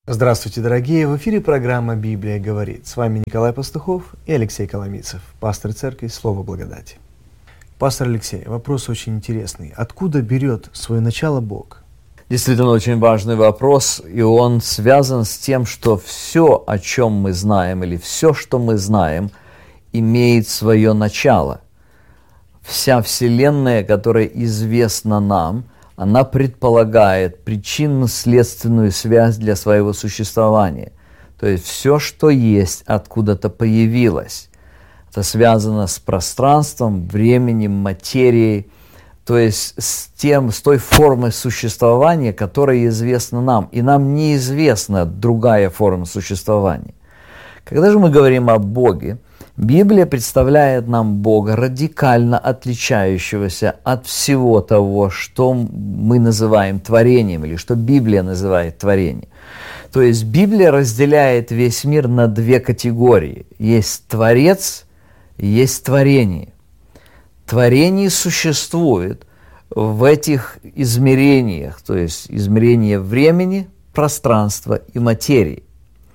Здравствуйте, дорогие! В эфире программа «Библия говорит». С вами Николай Пастухов и Алексей Коломийцев, пастор церкви «Слово благодати». Пастор Алексей, вопрос очень интересный. Откуда берет свое начало Бог? Действительно, очень важный вопрос, и он связан с тем, что все, о чем мы знаем, или все, что мы знаем, имеет свое начало. Вся Вселенная, которая известна нам, она предполагает причинно-следственную связь для своего существования. То есть все, что есть, откуда-то появилось. Это связано с пространством, временем, материей, то есть с той формой существования, которая известна нам. И нам неизвестна другая форма существования. Когда же мы говорим о Боге, Библия представляет нам Бога, радикально отличающегося от всего того, что мы называем творением, или что Библия называет творением. То есть Библия разделяет весь мир на две категории. Есть Творец, есть творение. Творение существует в этих измерениях, то есть измерение времени, пространства и материи.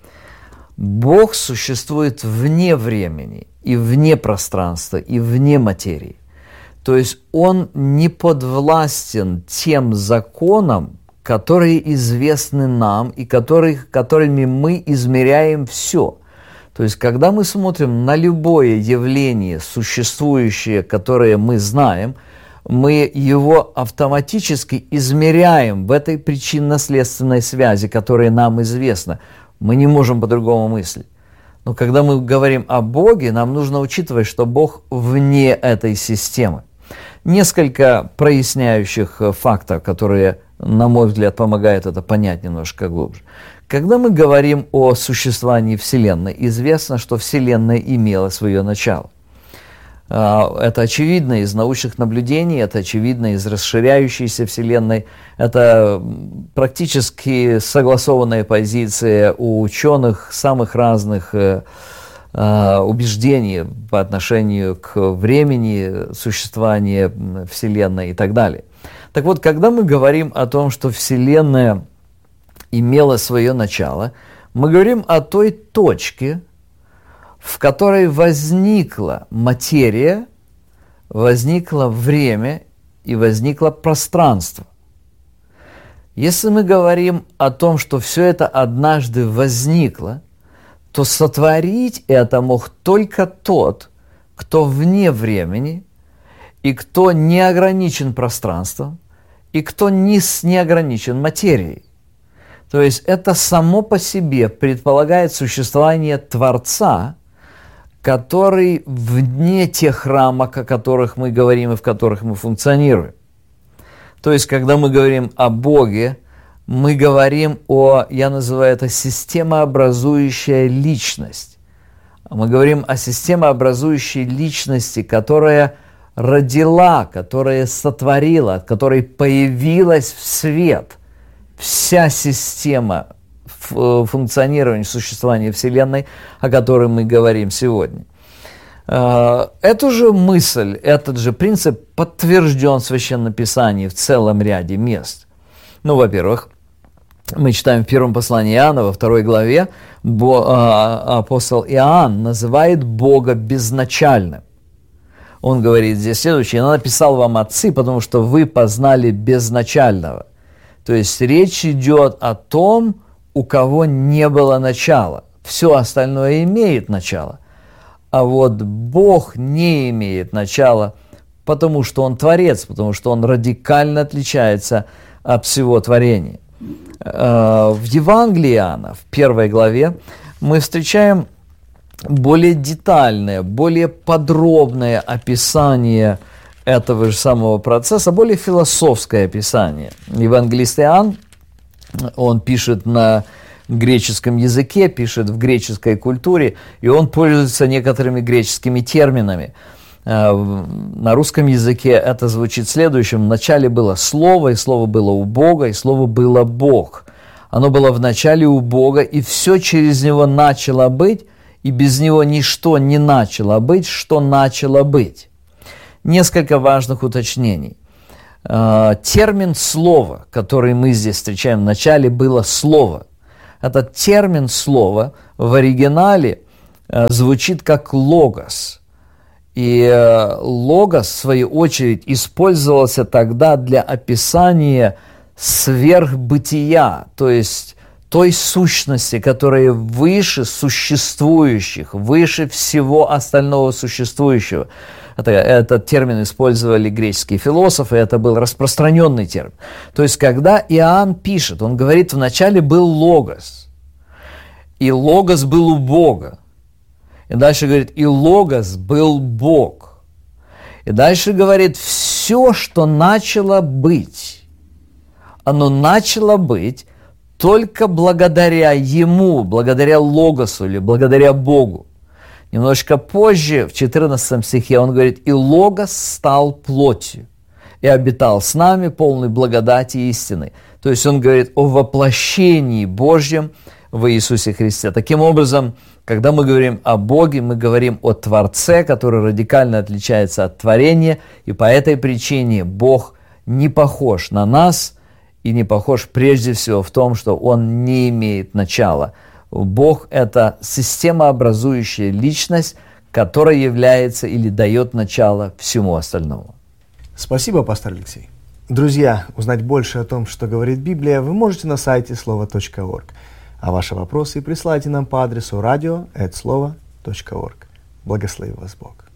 Бог существует вне времени, и вне пространства, и вне материи. То есть Он не подвластен тем законам, которые известны нам, и которыми мы измеряем все. То есть, когда мы смотрим на любое явление, существующее, которое мы знаем, мы его автоматически измеряем в этой причинно-следственной связи, которая нам известна. Мы не можем по-другому мыслить. Но когда мы говорим о Боге, нам нужно учитывать, что Бог вне этой системы. Несколько проясняющих фактов, которые, на мой взгляд, помогают это понять немножко глубже. Когда мы говорим о существовании Вселенной, известно, что Вселенная имела свое начало. Это очевидно из научных наблюдений, это очевидно из расширяющейся Вселенной, это практически согласованная позиция у ученых самых разных убеждений по отношению к времени существования Вселенной и так далее. Так вот, когда мы говорим о том, что Вселенная имела свое начало, мы говорим о той точке, в которой возникла материя, возникло время и возникло пространство. Если мы говорим о том, что все это однажды возникло, то сотворить это мог только тот, кто вне времени, и кто не ограничен пространством, и кто не ограничен материей. То есть это само по себе предполагает существование Творца, который вне тех рамок, о которых мы говорим и в которых мы функционируем. То есть, когда мы говорим о Боге, мы говорим я называю это системообразующая личность. Мы говорим о системообразующей личности, которая родила, которая сотворила, от которой появилась в свет вся система функционирования, существования Вселенной, о которой мы говорим сегодня. Эту же мысль, этот же принцип подтвержден в Священном Писании в целом ряде мест. Во-первых, мы читаем в первом послании Иоанна, во 2 главе, апостол Иоанн называет Бога безначальным. Он говорит здесь следующее: «Я написал вам, отцы, потому что вы познали безначального». То есть речь идет о том, у кого не было начала. Все остальное имеет начало. А вот Бог не имеет начала, потому что Он Творец, потому что Он радикально отличается от всего творения. В Евангелии Иоанна, в 1 главе, мы встречаем более детальное, более подробное описание этого же самого процесса, более философское описание. Евангелист Иоанн, он пишет на греческом языке, пишет в греческой культуре, и он пользуется некоторыми греческими терминами. На русском языке это звучит следующим: «Вначале было Слово, и Слово было у Бога, и Слово было Бог. Оно было в начале у Бога, и все через Него начало быть, и без Него ничто не начало быть, что начало быть». Несколько важных уточнений. Термин «слово», который мы здесь встречаем в начале, было слово. этот термин слова в оригинале звучит как логос. И логос, в свою очередь, использовался тогда для описания сверхбытия, то есть той сущности, которая выше существующих, выше всего остального существующего. Этот термин использовали греческие философы, это был распространенный термин. То есть, когда Иоанн пишет, он говорит, вначале был логос, и логос был у Бога. И дальше говорит, и логос был Бог. И дальше говорит, все, что начало быть, оно начало быть только благодаря Ему, благодаря Логосу или благодаря Богу. Немножко позже, в 14 стихе, он говорит, «И Логос стал плотью, и обитал с нами, полный благодати и истины». То есть он говорит о воплощении Божьем в Иисусе Христе. Таким образом, когда мы говорим о Боге, мы говорим о Творце, который радикально отличается от творения, и по этой причине Бог не похож на нас, и не похож прежде всего в том, что Он не имеет начала. Бог – это системообразующая личность, которая является или дает начало всему остальному. Спасибо, пастор Алексей. Друзья, узнать больше о том, что говорит Библия, вы можете на сайте слово.орг. А ваши вопросы присылайте нам по адресу radio@slovo.org. Благослови вас Бог.